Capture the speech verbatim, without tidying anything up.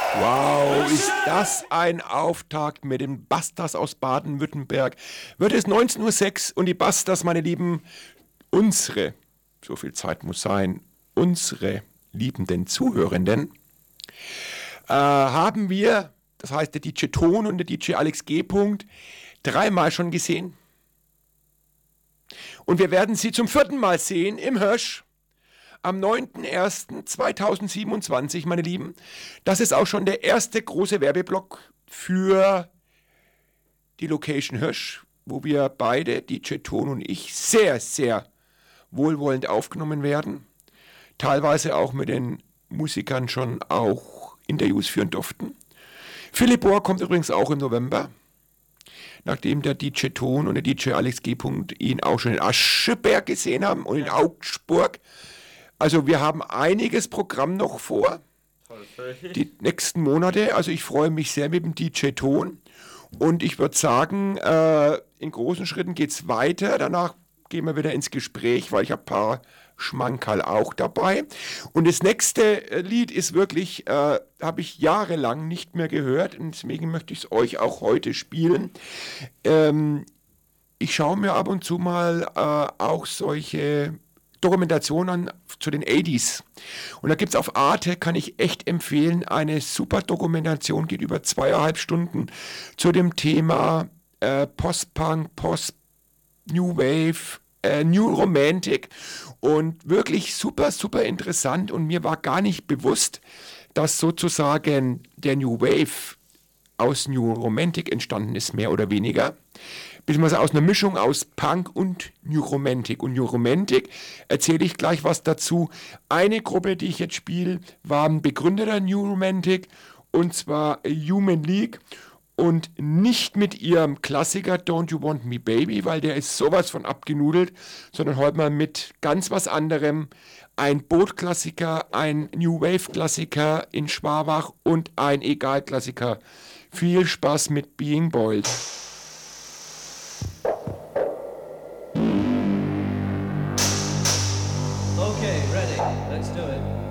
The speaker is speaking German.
Wow, ist das ein Auftakt mit den Bastas aus Baden-Württemberg. Wird es neunzehn Uhr sechs und die Bastas, meine Lieben, unsere, so viel Zeit muss sein, unsere liebenden Zuhörenden, äh, haben wir, das heißt der D J Ton und der D J Alex G. dreimal schon gesehen. Und wir werden sie zum vierten Mal sehen im Hirsch. Am neunten ersten zweitausendsiebenundzwanzig, meine Lieben. Das ist auch schon der erste große Werbeblock für die Location Hirsch, wo wir beide, D J Ton und ich, sehr, sehr wohlwollend aufgenommen werden. Teilweise auch mit den Musikern schon auch Interviews führen durften. Philipp Bohr kommt übrigens auch im November, nachdem der D J Ton und der D J Alex G. ihn auch schon in Ascheberg gesehen haben und in Augsburg. Also wir haben einiges Programm noch vor, die nächsten Monate. Also ich freue mich sehr mit dem D J Ton. Und ich würde sagen, äh, in großen Schritten geht es weiter. Danach gehen wir wieder ins Gespräch, weil ich habe ein paar Schmankerl auch dabei. Und das nächste äh, Lied ist wirklich, äh, habe ich jahrelang nicht mehr gehört. Und deswegen möchte ich es euch auch heute spielen. Ähm, ich schaue mir ab und zu mal äh, auch solche Dokumentationen zu den achtziger. Und da gibt es auf Arte, kann ich echt empfehlen, eine super Dokumentation, geht über zweieinhalb Stunden zu dem Thema äh, Post-Punk, Post-New Wave, äh, New Romantic und wirklich super, super interessant und mir war gar nicht bewusst, dass sozusagen der New Wave aus New Romantic entstanden ist, mehr oder weniger. Beziehungsweise aus einer Mischung aus Punk und New Romantic. Und New Romantic erzähle ich gleich was dazu. Eine Gruppe, die ich jetzt spiele, war ein Begründer der New Romantic, und zwar Human League. Und nicht mit ihrem Klassiker Don't You Want Me Baby, weil der ist sowas von abgenudelt, sondern heute mal mit ganz was anderem. Ein Boot-Klassiker, ein New Wave-Klassiker in Schwabach und ein Egal-Klassiker. Viel Spaß mit Being Boiled. Okay, ready. Let's do it.